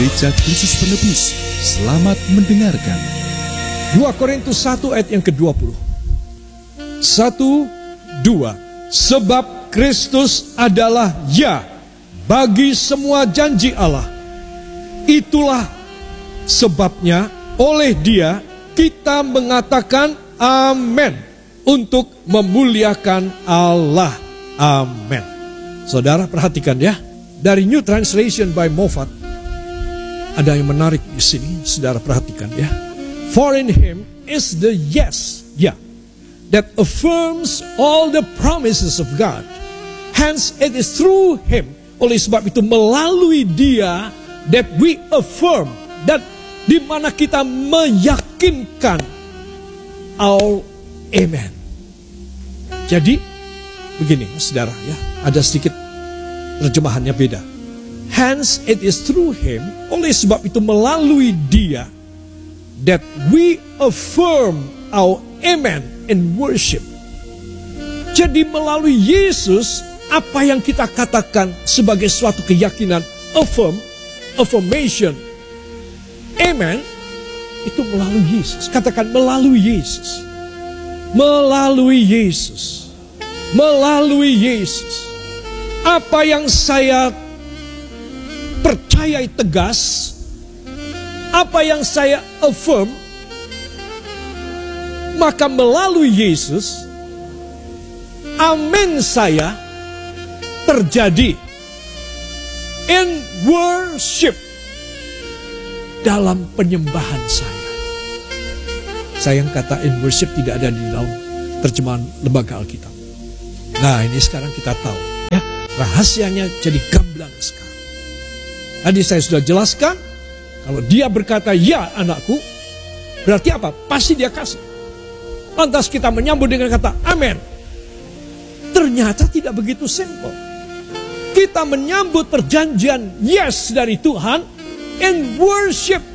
Gereja Kristus Penebus. Selamat mendengarkan. 2 Korintus 1 ayat yang ke-20. 1, 2. Sebab Kristus adalah ya bagi semua janji Allah. Itulah sebabnya oleh Dia kita mengatakan amin untuk memuliakan Allah. Amin. Saudara perhatikan ya, dari New Translation by Moffat ada yang menarik di sini. Saudara perhatikan ya. For in Him is the yes, yeah, that affirms all the promises of God. Hence it is through Him. Oleh sebab itu melalui Dia that we affirm, that di mana kita meyakinkan our amen. Jadi begini saudara ya, ada sedikit terjemahannya beda. Hence it is through Him, oleh sebab itu melalui Dia that we affirm our amen in worship. Jadi melalui Yesus, apa yang kita katakan sebagai suatu keyakinan, affirmation, amen, itu melalui Yesus. Katakan melalui Yesus. Melalui Yesus. Melalui Yesus. Apa yang saya percayai tegas, apa yang saya affirm, maka melalui Yesus, amin saya terjadi in worship, dalam penyembahan saya. Sayang kata in worship tidak ada di dalam terjemahan lembaga Alkitab. Nah ini sekarang kita tahu ya, rahasianya jadi gamblang sekali. Tadi saya sudah jelaskan, kalau dia berkata ya anakku, berarti apa? Pasti dia kasih. Lantas kita menyambut dengan kata amin. Ternyata tidak begitu simple. Kita menyambut perjanjian yes dari Tuhan in worship.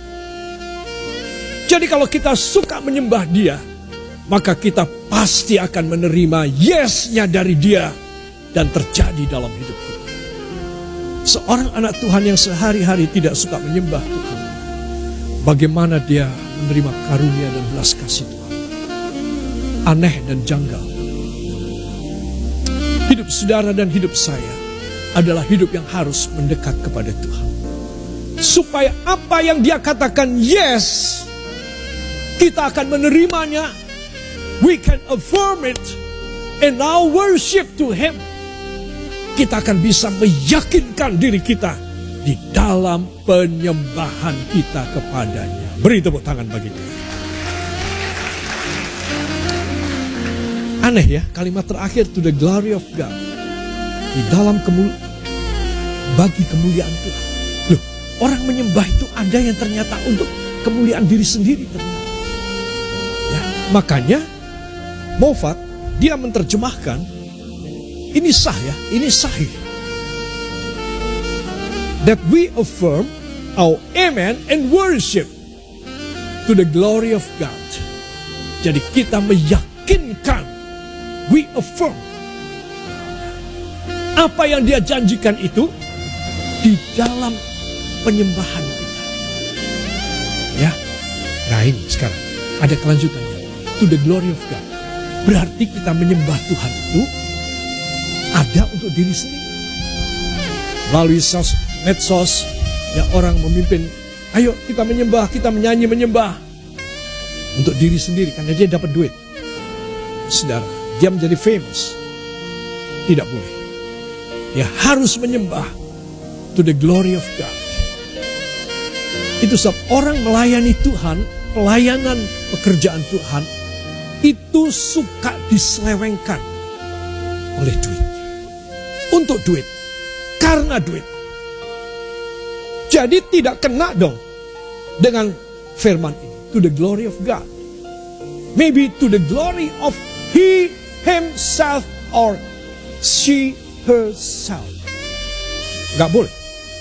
Jadi kalau kita suka menyembah Dia, maka kita pasti akan menerima yes-nya dari Dia dan terjadi dalam hidup kita. Seorang anak Tuhan yang sehari-hari tidak suka menyembah Tuhan, bagaimana dia menerima karunia dan belas kasih Tuhan? Aneh dan janggal. Hidup saudara dan hidup saya adalah hidup yang harus mendekat kepada Tuhan. Supaya apa yang Dia katakan yes, kita akan menerimanya. We can affirm it in our worship to Him. Kita akan bisa meyakinkan diri kita di dalam penyembahan kita kepadanya. Beri tepuk tangan bagi Dia. Aneh ya, kalimat terakhir to the glory of God. Di dalam bagi kemuliaan Tuhan. Loh, orang menyembah itu ada yang ternyata untuk kemuliaan diri sendiri ternyata. Ya, makanya Moffat dia menerjemahkan, ini sah ya, ini sahih. That we affirm our amen and worship to the glory of God. Jadi kita meyakinkan, we affirm. Apa yang Dia janjikan itu di dalam penyembahan kita. Ya, nah ini sekarang ada kelanjutannya. To the glory of God. Berarti kita menyembah Tuhan itu ada untuk diri sendiri. Melalui medsos, ya orang memimpin, ayo kita menyembah, kita menyanyi menyembah. Untuk diri sendiri, karena dia dapat duit. Saudara, dia menjadi famous. Tidak boleh. Dia harus menyembah to the glory of God. Itu sebab orang melayani Tuhan, pelayanan pekerjaan Tuhan, itu suka diselewengkan oleh duit. Untuk duit. Karena duit. Jadi tidak kena dong dengan firman ini. To the glory of God. Maybe to the glory of He himself or she herself. Gak boleh.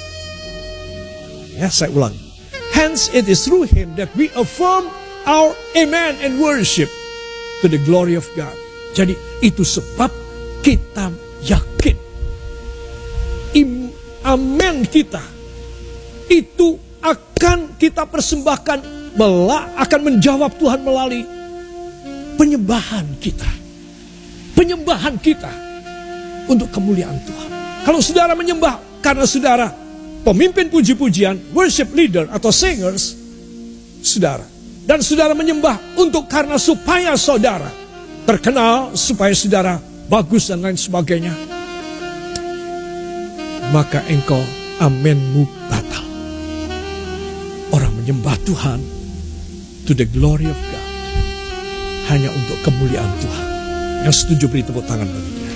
Ya, saya ulangi. Hence it is through Him that we affirm our amen and worship to the glory of God. Jadi itu sebab kita yakin amen kita itu akan kita persembahkan, akan menjawab Tuhan melalui penyembahan kita. Penyembahan kita untuk kemuliaan Tuhan. Kalau saudara menyembah karena saudara pemimpin puji-pujian, worship leader atau singers, saudara. Dan saudara menyembah untuk karena supaya saudara terkenal, supaya saudara bagus dan lain sebagainya, maka engkau amenmu batal. Orang menyembah Tuhan to the glory of God, hanya untuk kemuliaan Tuhan. Yang setuju beri tepuk tangan bagi dia.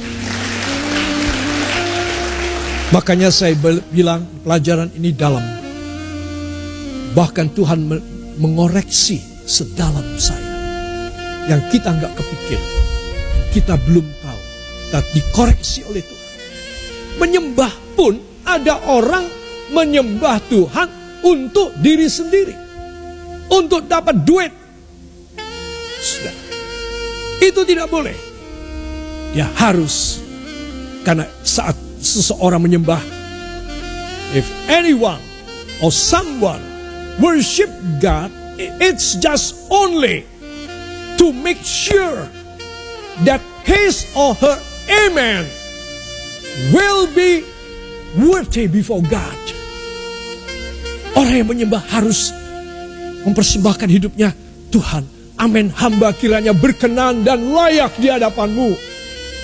Makanya saya bilang pelajaran ini dalam. Bahkan Tuhan mengoreksi sedalam saya. Yang kita nggak kepikir, yang kita belum tahu, tapi dikoreksi oleh Tuhan. Menyembah pun ada orang menyembah Tuhan untuk diri sendiri, untuk dapat duit. Sudah, itu tidak boleh. Ya harus, karena saat seseorang menyembah, if anyone or someone worship God, it's just only to make sure that his or her amen will be worthy before God. Orang yang menyembah harus mempersembahkan hidupnya. Tuhan, amin, hamba kiranya berkenan dan layak di hadapan-Mu.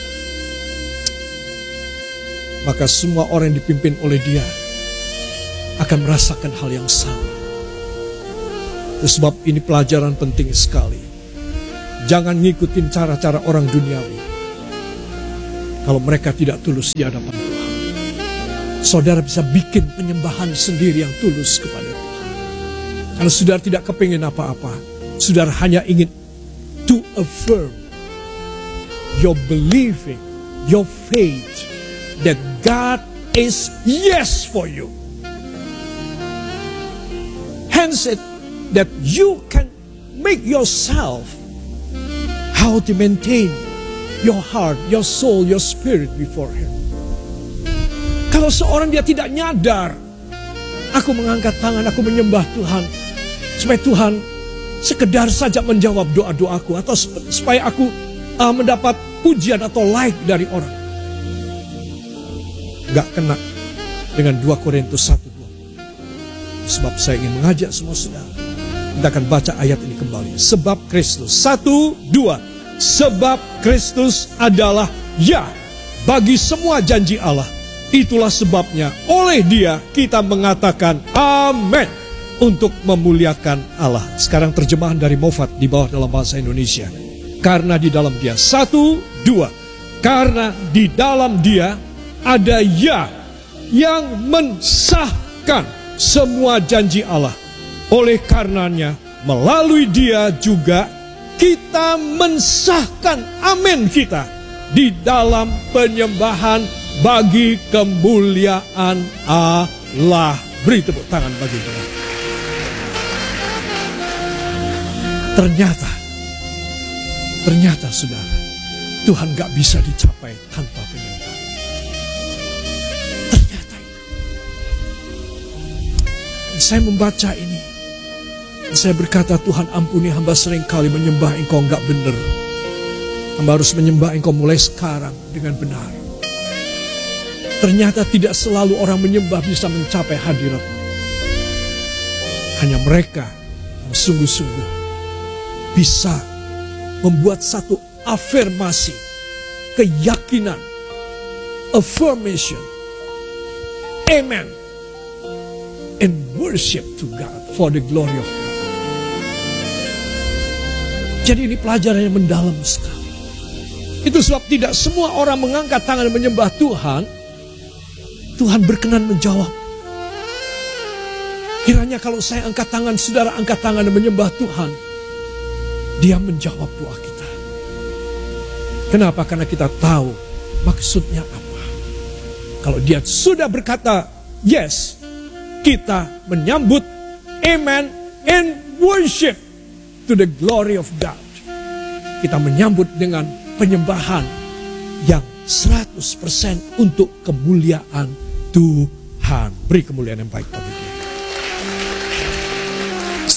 Maka semua orang yang dipimpin oleh dia akan merasakan hal yang sama. Sebab ini pelajaran penting sekali. Jangan ngikutin cara-cara orang duniawi. Kalau mereka tidak tulus di hadapan Tuhan, saudara bisa bikin penyembahan sendiri yang tulus kepada Tuhan. Kalau saudara tidak kepingin apa-apa, saudara hanya ingin to affirm your believing, your faith that God is yes for you. Hence it that you can make yourself how to maintain your heart, your soul, your spirit before Him. Kalau seorang dia tidak nyadar, aku mengangkat tangan, aku menyembah Tuhan, supaya Tuhan sekedar saja menjawab doa-doaku, atau supaya aku mendapat pujian atau like dari orang. Gak kena dengan 2 Korintus 1:20. Sebab saya ingin mengajak semua saudara, kita akan baca ayat ini kembali. Sebab Kristus, 1, 2. Sebab Kristus adalah ya bagi semua janji Allah. Itulah sebabnya oleh Dia kita mengatakan amin untuk memuliakan Allah. Sekarang terjemahan dari Moffat di bawah dalam bahasa Indonesia. Karena di dalam Dia, 1, 2. Karena di dalam Dia ada ya yang mensahkan semua janji Allah. Oleh karenanya melalui Dia juga kita mensahkan amin kita di dalam penyembahan bagi kemuliaan Allah. Beri tepuk tangan bagi Dia. Ternyata saudara, Tuhan gak bisa dicapai tanpa penyembahan. Ternyata itu. Saya membaca ini, saya berkata, Tuhan ampuni hamba seringkali menyembah Engkau gak benar. Hamba harus menyembah Engkau mulai sekarang dengan benar. Ternyata tidak selalu orang menyembah bisa mencapai hadirat-Mu. Hanya mereka yang sungguh-sungguh bisa membuat satu afirmasi, keyakinan, affirmation, amen, and worship to God for the glory of God. Jadi ini pelajaran yang mendalam sekali. Itu sebab tidak semua orang mengangkat tangan menyembah Tuhan, Tuhan berkenan menjawab. Kiranya kalau saya angkat tangan, saudara angkat tangan dan menyembah Tuhan, Dia menjawab doa kita. Kenapa? Karena kita tahu maksudnya apa. Kalau Dia sudah berkata yes, kita menyambut amen and worship to the glory of God. Kita menyambut dengan penyembahan yang 100% untuk kemuliaan Tuhan. Beri kemuliaan yang baik bagi Dia.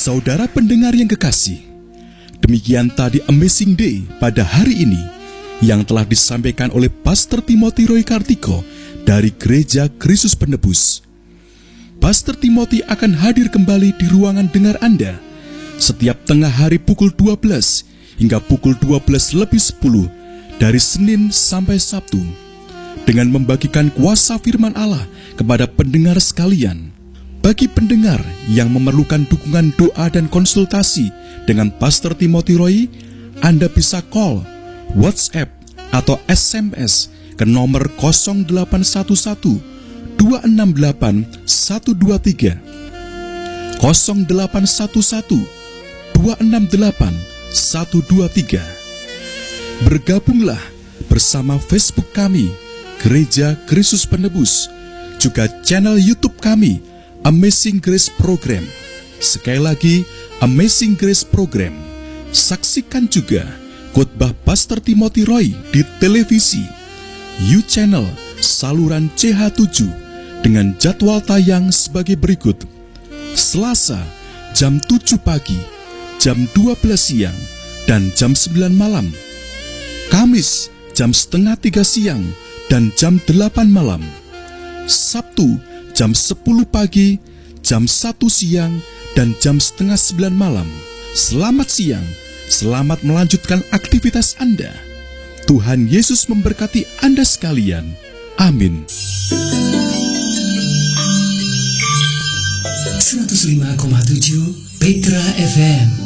Saudara pendengar yang kekasih, demikian tadi Amazing Day pada hari ini yang telah disampaikan oleh Pastor Timothy Roy Kartiko dari Gereja Kristus Penebus. Pastor Timothy akan hadir kembali di ruangan dengar Anda setiap tengah hari pukul 12 hingga pukul 12:10 dari Senin sampai Sabtu dengan membagikan kuasa firman Allah kepada pendengar sekalian. Bagi pendengar yang memerlukan dukungan doa dan konsultasi dengan Pastor Timothy Roy, Anda bisa call, WhatsApp, atau SMS ke nomor 0811 268 123 0811 268 123. Bergabunglah bersama Facebook kami, Gereja Kristus Penebus, juga channel YouTube kami, Amazing Grace Program. Sekali lagi, Amazing Grace Program. Saksikan juga khotbah Pastor Timothy Roy di televisi, U-Channel, saluran CH7 dengan jadwal tayang sebagai berikut. Selasa, jam 7 pagi, jam 12 siang, dan jam 9 malam. Kamis, jam setengah 3 siang, dan jam 8 malam. Sabtu, jam 10 pagi, jam 1 siang, dan jam setengah 9 malam. Selamat siang, selamat melanjutkan aktivitas Anda. Tuhan Yesus memberkati Anda sekalian. Amin. 105,7 Petra FM.